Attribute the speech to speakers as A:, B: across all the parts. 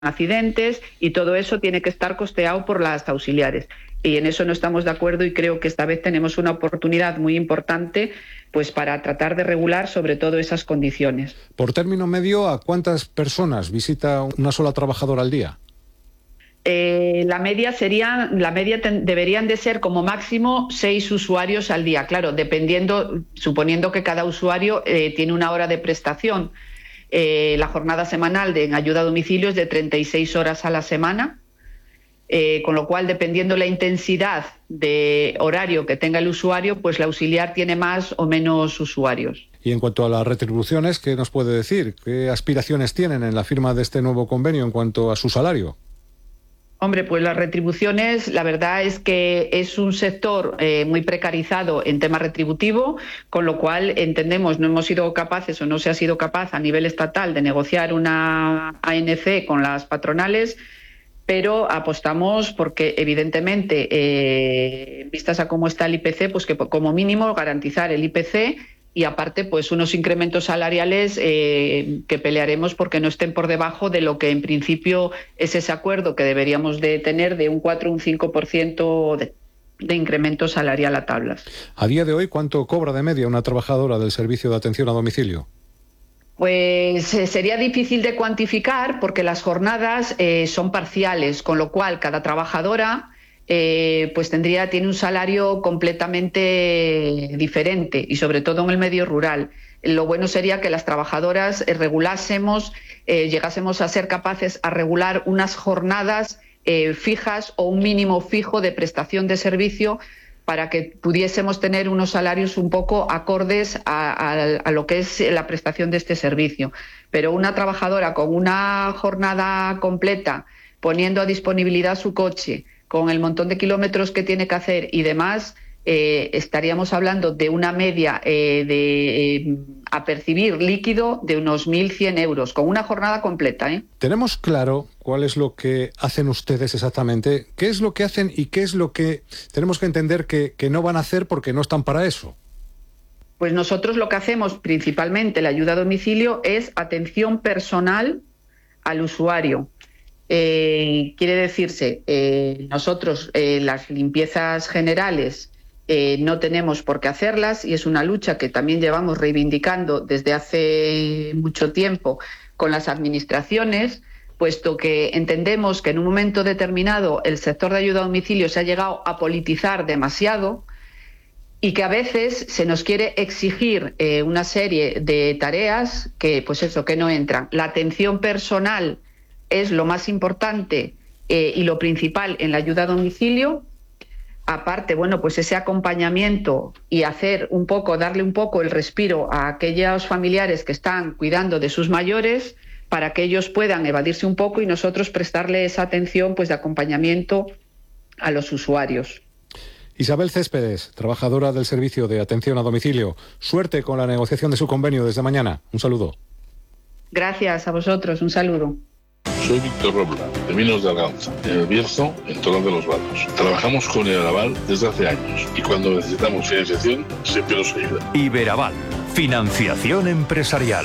A: accidentes, y todo eso tiene que estar costeado por las auxiliares. Y en eso no estamos de acuerdo, y creo que esta vez tenemos una oportunidad muy importante pues para tratar de regular sobre todo esas condiciones.
B: Por término medio, ¿a cuántas personas visita una sola trabajadora al día?
A: La media deberían de ser como máximo 6 usuarios al día, claro, suponiendo que cada usuario tiene una hora de prestación. La jornada semanal en ayuda a domicilio es de 36 horas a la semana, con lo cual, dependiendo la intensidad de horario que tenga el usuario, pues la auxiliar tiene más o menos usuarios.
B: Y en cuanto a las retribuciones, ¿qué nos puede decir? ¿Qué aspiraciones tienen en la firma de este nuevo convenio en cuanto a su salario?
A: Hombre, pues las retribuciones, la verdad es que es un sector muy precarizado en tema retributivo, con lo cual entendemos no hemos sido capaces o no se ha sido capaz a nivel estatal de negociar una ANC con las patronales, pero apostamos porque evidentemente, vistas a cómo está el IPC, pues que como mínimo garantizar el IPC y aparte pues unos incrementos salariales que pelearemos porque no estén por debajo de lo que en principio es ese acuerdo que deberíamos de tener de un 4 o un 5% de incremento salarial a tablas.
B: A día de hoy, ¿cuánto cobra de media una trabajadora del servicio de atención a domicilio?
A: Pues sería difícil de cuantificar porque las jornadas son parciales, con lo cual cada trabajadora pues tiene un salario completamente diferente y sobre todo en el medio rural. Lo bueno sería que las trabajadoras llegásemos a ser capaces a regular unas jornadas fijas o un mínimo fijo de prestación de servicio para que pudiésemos tener unos salarios un poco acordes a lo que es la prestación de este servicio. Pero una trabajadora con una jornada completa, poniendo a disponibilidad su coche, con el montón de kilómetros que tiene que hacer y demás, estaríamos hablando de una media a percibir líquido de unos 1.100 euros, con una jornada completa.
B: ¿Tenemos claro cuál es lo que hacen ustedes exactamente? ¿Qué es lo que hacen y qué es lo que tenemos que entender que no van a hacer porque no están para eso?
A: Pues nosotros lo que hacemos principalmente, la ayuda a domicilio, es atención personal al usuario. Quiere decirse, nosotros las limpiezas generales no tenemos por qué hacerlas y es una lucha que también llevamos reivindicando desde hace mucho tiempo con las administraciones, puesto que entendemos que en un momento determinado el sector de ayuda a domicilio se ha llegado a politizar demasiado y que a veces se nos quiere exigir una serie de tareas que no entran. La atención personal es lo más importante y lo principal en la ayuda a domicilio. Aparte, pues ese acompañamiento y darle un poco el respiro a aquellos familiares que están cuidando de sus mayores para que ellos puedan evadirse un poco y nosotros prestarle esa atención de acompañamiento a los usuarios.
B: Isabel Céspedes, trabajadora del servicio de atención a domicilio. Suerte con la negociación de su convenio desde mañana. Un saludo.
A: Gracias a vosotros. Un saludo.
C: Soy Víctor Robla, de Minos de Arganza, en el Bierzo, en Torón de los Vados. Trabajamos con Iberaval desde hace años y cuando necesitamos financiación siempre nos ayuda.
D: Iberaval, financiación empresarial.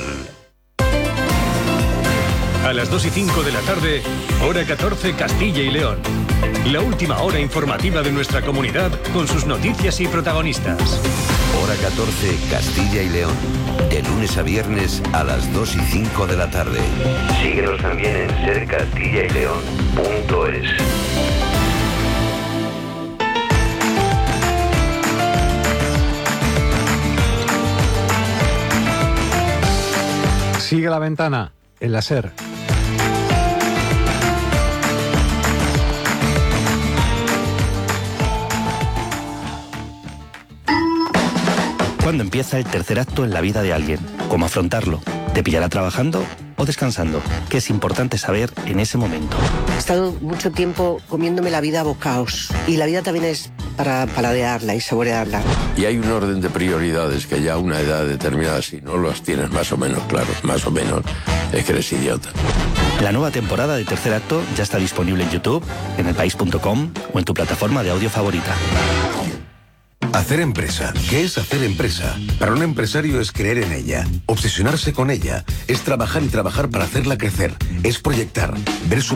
D: A las 2:05 de la tarde, hora 14, Castilla y León. La última hora informativa de nuestra comunidad con sus noticias y protagonistas.
E: Hora 14, Castilla y León. De lunes a viernes a las 2:05 de la tarde. Síguenos también en sercastillayleón.es.
B: Sigue la ventana, en la SER.
F: ¿Cuándo empieza el tercer acto en la vida de alguien? ¿Cómo afrontarlo? ¿Te pillará trabajando o descansando? ¿Qué es importante saber en ese momento?
G: He estado mucho tiempo comiéndome la vida a bocaos. Y la vida también es para paladearla y saborearla.
H: Y hay un orden de prioridades que ya a una edad determinada, si no las tienes más o menos claros, más o menos, es que eres idiota.
F: La nueva temporada de Tercer Acto ya está disponible en YouTube, en elpaís.com o en tu plataforma de audio favorita.
I: Hacer empresa. ¿Qué es hacer empresa? Para un empresario es creer en ella, obsesionarse con ella, es trabajar y trabajar para hacerla crecer, es proyectar, ver su